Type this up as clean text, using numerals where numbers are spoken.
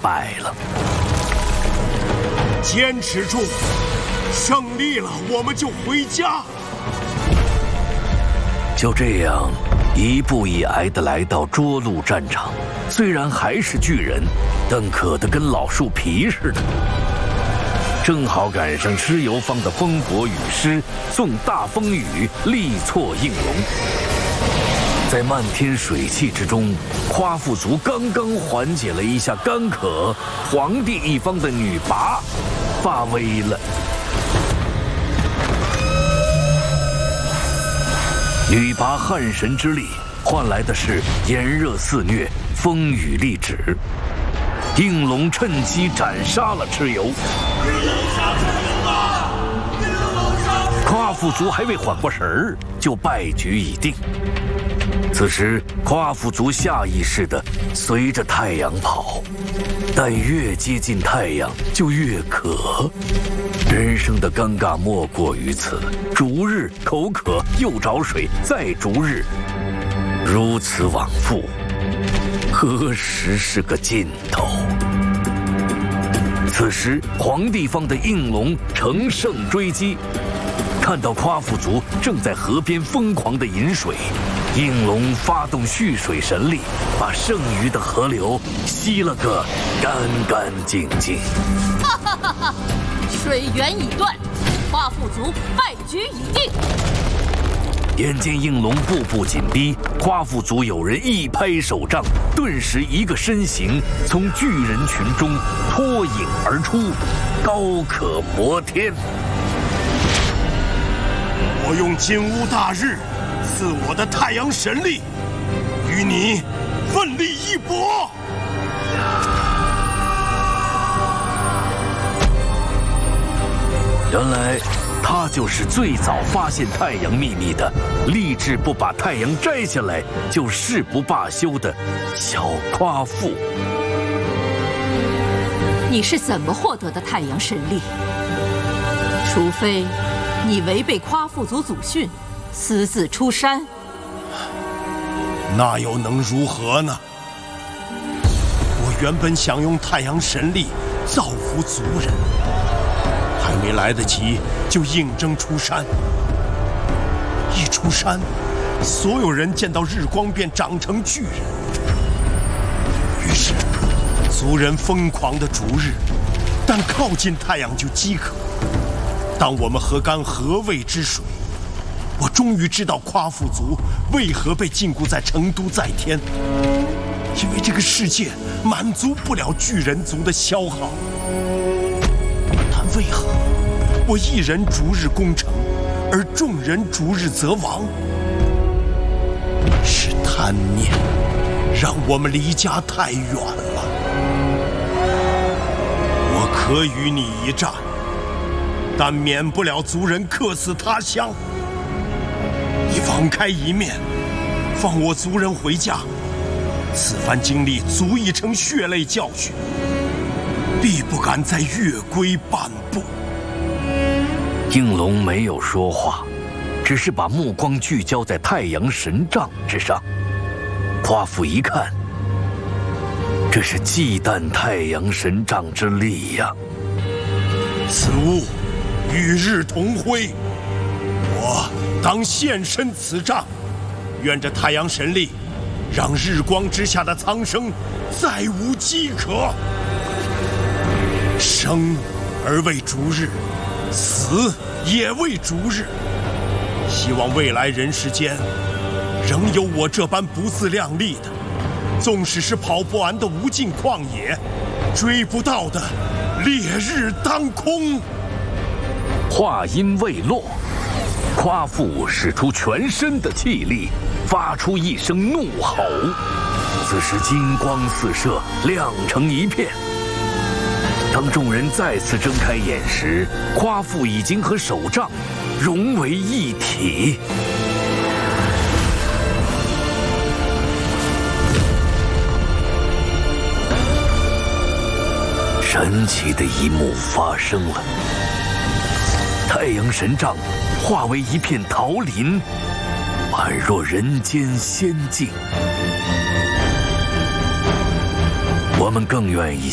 败了。 坚持住，胜利了我们就回家。 就这样，一步一挨地来到涿鹿战场。虽然还是巨人，但渴得跟老树皮似的。正好赶上蚩尤方的风伯雨师送大风雨力挫应龙。在漫天水汽之中，夸父族刚刚缓解了一下干渴，皇帝一方的女魃发威了。女魃撼神之力换来的是炎热肆虐，风雨力止。应龙趁机斩杀了蚩尤。夸父族还未缓过神儿，就败局已定。此时，夸父族下意识地随着太阳跑，但越接近太阳就越渴。人生的尴尬莫过于此：逐日口渴，又找水，再逐日，如此往复，何时是个尽头？此时，皇帝方的应龙乘胜追击，看到夸父族正在河边疯狂地饮水，应龙发动蓄水神力，把剩余的河流吸了个干干净净。 哈哈哈哈！水源已断，夸父族败局已定。 眼见应龙步步紧逼，夸父族有人一拍手杖，顿时一个身形从巨人群中脱颖而出，高可摩天。 我用金乌大日赐我的太阳神力，与你奋力一搏。 原来他就是最早发现太阳秘密的，立志不把太阳摘下来就誓不罢休的小夸父。 你是怎么获得的太阳神力？除非你违背夸父族祖训，私自出山。 那又能如何呢？我原本想用太阳神力造福族人，还没来得及就应征出山。一出山，所有人见到日光便长成巨人，于是族人疯狂地逐日，但靠近太阳就饥渴。当我们喝干河渭之水，我终于知道夸父族为何被禁锢在成都在天，因为这个世界满足不了巨人族的消耗。但为何我一人逐日攻城，而众人逐日则亡？是贪念让我们离家太远了。我可与你一战，但免不了族人客死他乡。你网开一面，放我族人回家，此番经历足以成血泪教训，必不敢再越规半步。 应龙没有说话，只是把目光聚焦在太阳神杖之上。夸父一看，这是忌惮太阳神杖之力呀！ 此物与日同辉，我当现身此杖，愿这太阳神力让日光之下的苍生再无饥渴。生而为逐日，死也为逐日。希望未来人世间仍有我这般不自量力的，纵使是跑不完的无尽旷野，追不到的烈日当空。 话音未落，夸父使出全身的气力，发出一声怒吼。此时金光四射，亮成一片。当众人再次睁开眼时，夸父已经和手杖融为一体。神奇的一幕发生了，太阳神杖化为一片桃林，宛若人间仙境。我们更愿意